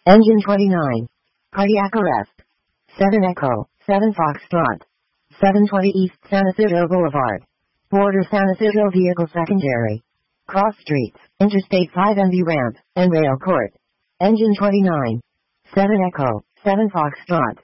Engine 29. Cardiac arrest. 7 Echo, 7 Foxtrot. 720 East San Isidro Boulevard. Border San Isidro Vehicle Secondary. Cross Streets, Interstate 5 MV Ramp, and Rail Court. Engine 29. 7 Echo, 7 Foxtrot.